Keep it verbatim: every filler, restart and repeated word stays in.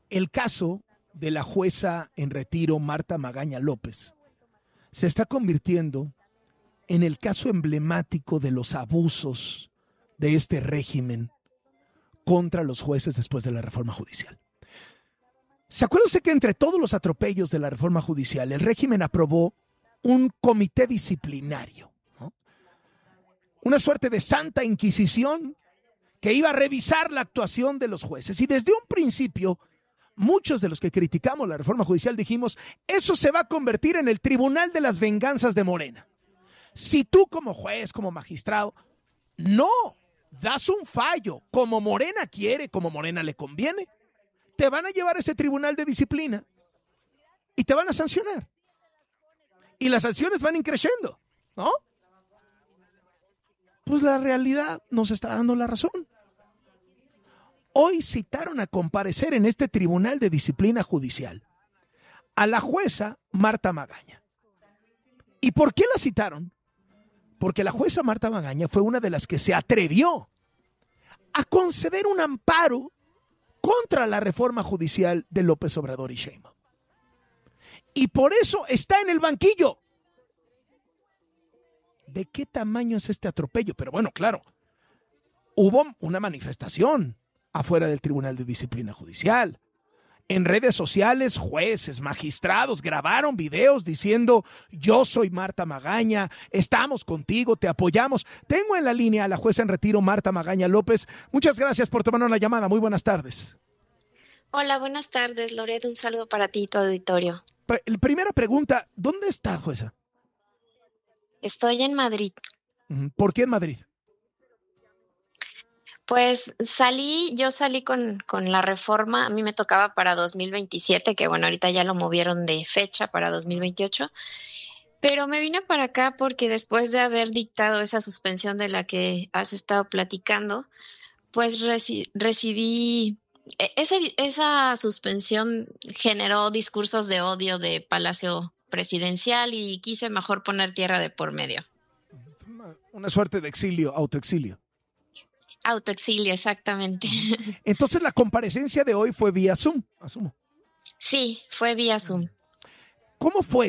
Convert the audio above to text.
El caso de la jueza en retiro, Marta Magaña López, se está convirtiendo en el caso emblemático de los abusos de este régimen contra los jueces después de la reforma judicial. ¿Se acuerda usted que entre todos los atropellos de la reforma judicial, el régimen aprobó un comité disciplinario, ¿no? Una suerte de santa inquisición que iba a revisar la actuación de los jueces? Y desde un principio, muchos de los que criticamos la reforma judicial dijimos, eso se va a convertir en el tribunal de las venganzas de Morena. Si tú como juez, como magistrado, no das un fallo como Morena quiere, como Morena le conviene, te van a llevar a ese tribunal de disciplina y te van a sancionar. Y las sanciones van increciendo, ¿no? Pues la realidad nos está dando la razón. Hoy citaron a comparecer en este tribunal de disciplina judicial a la jueza Marta Magaña. ¿Y por qué la citaron? Porque la jueza Marta Magaña fue una de las que se atrevió a conceder un amparo contra la reforma judicial de López Obrador y Sheinbaum. Y por eso está en el banquillo. ¿De qué tamaño es este atropello? Pero bueno, claro, hubo una manifestación afuera del Tribunal de Disciplina Judicial. En redes sociales, jueces, magistrados grabaron videos diciendo, yo soy Marta Magaña, estamos contigo, te apoyamos. Tengo en la línea a la jueza en retiro, Marta Magaña López. Muchas gracias por tomar una llamada. Muy buenas tardes. Hola, buenas tardes, Loret. Un saludo para ti y tu auditorio. Primera pregunta, ¿dónde está, jueza? Estoy en Madrid. ¿Por qué en Madrid? Pues salí, yo salí con, con la reforma, a mí me tocaba para dos mil veintisiete, que bueno, ahorita ya lo movieron de fecha para dos mil veintiocho, pero me vine para acá porque después de haber dictado esa suspensión de la que has estado platicando, pues reci- recibí, ese, esa suspensión generó discursos de odio de Palacio Presidencial y quise mejor poner tierra de por medio. Una suerte de exilio, autoexilio. Autoexilio, exactamente. Entonces la comparecencia de hoy fue vía Zoom, asumo. Sí, fue vía Zoom. ¿Cómo fue?